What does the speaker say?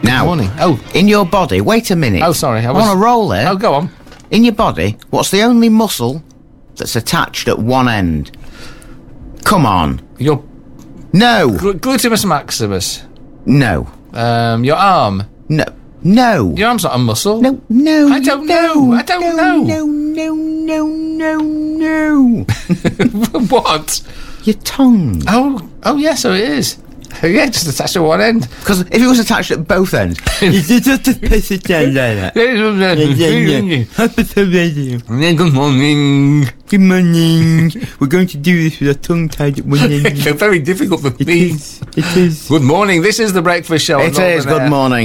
Now, morning. Oh. in your body, wait a minute. Oh, sorry. I I'm on a roll here. Oh, go on. In your body, what's the only muscle that's attached at one end? Come on. Your No. gluteus maximus. No. Your arm. No. No. Your arm's not a muscle. No. I don't know. I don't know. No. What? Your tongue. Oh, yeah, so it is. Yeah, just attached to one end. Because if it was attached at both ends, you just piss it down like that. Good morning. Good morning. We're going to do this with a tongue tied at one end. Very difficult for me. It is. Good morning. This is The Breakfast Show. It is. Good morning.